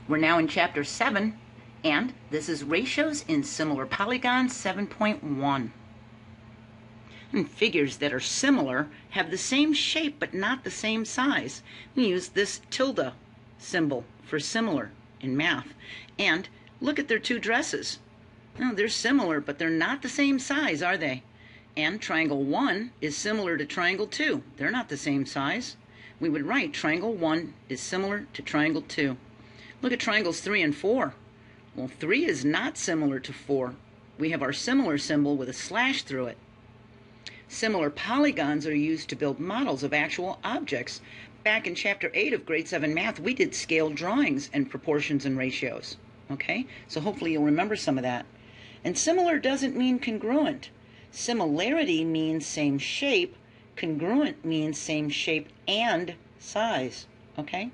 We're now in Chapter 7, and this is Ratios in Similar Polygons 7.1. And figures that are similar have the same shape but not the same size. We use this tilde symbol for similar in math. And look at their two dresses. Now, they're similar, but they're not the same size, are they? And triangle 1 is similar to triangle 2. They're not the same size. We would write triangle 1 is similar to triangle 2. Look at triangles 3 and 4. Well, 3 is not similar to 4. We have our similar symbol with a slash through it. Similar polygons are used to build models of actual objects. Back in Chapter 8 of Grade 7 Math, we did scale drawings and proportions and ratios. Okay? So hopefully you'll remember some of that. And similar doesn't mean congruent. Similarity means same shape. Congruent means same shape and size. Okay?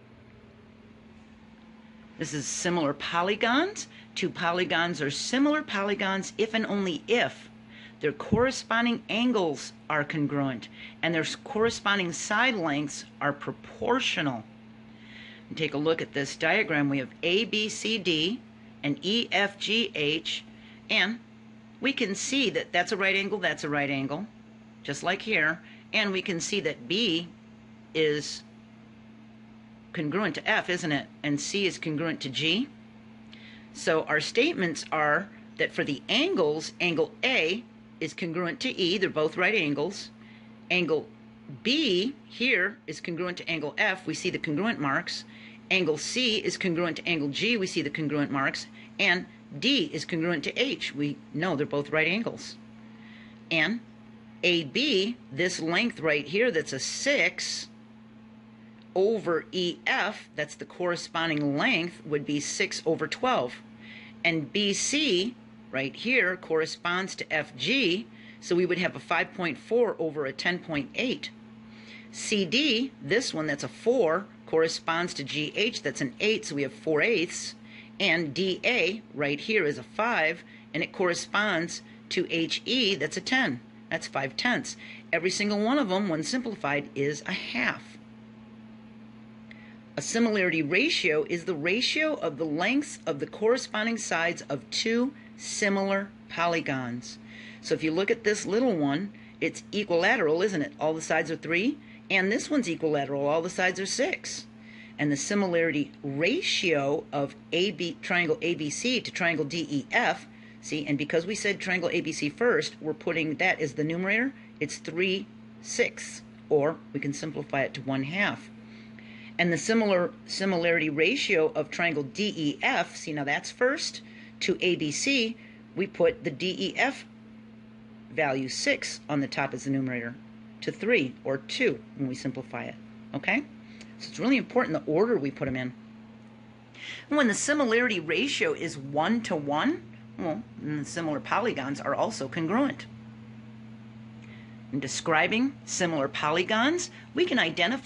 This is similar polygons. Two polygons are similar polygons if and only if their corresponding angles are congruent and their corresponding side lengths are proportional. And take a look at this diagram. We have A, B, C, D, and E, F, G, H, and we can see that that's a right angle, just like here, and we can see that B is congruent to F, isn't it? And C is congruent to G. So our statements are that for the angles, angle A is congruent to E, they're both right angles. Angle B here is congruent to angle F, we see the congruent marks. Angle C is congruent to angle G, we see the congruent marks. And D is congruent to H, we know they're both right angles. And AB, this length right here that's a 6, over EF, that's the corresponding length, would be 6 over 12. And BC, right here, corresponds to FG, so we would have a 5.4 over a 10.8. CD, this one that's a 4, corresponds to GH, that's an 8, so we have 4/8. And DA, right here, is a 5, and it corresponds to HE, that's a 10. That's 5/10. Every single one of them, when simplified, is a half. A similarity ratio is the ratio of the lengths of the corresponding sides of two similar polygons. So if you look at this little one, it's equilateral, isn't it? All the sides are 3. And this one's equilateral, all the sides are 6. And the similarity ratio of triangle ABC to triangle DEF, see, and because we said triangle ABC first, we're putting that as the numerator, it's 3/6, or we can simplify it to 1/2. And the similarity ratio of triangle DEF, see, now that's first, to ABC, we put the DEF value 6 on the top as the numerator, to 3 or 2 when we simplify it. Okay? So it's really important the order we put them in. And when the similarity ratio is 1 to 1, well, then the similar polygons are also congruent. In describing similar polygons, we can identify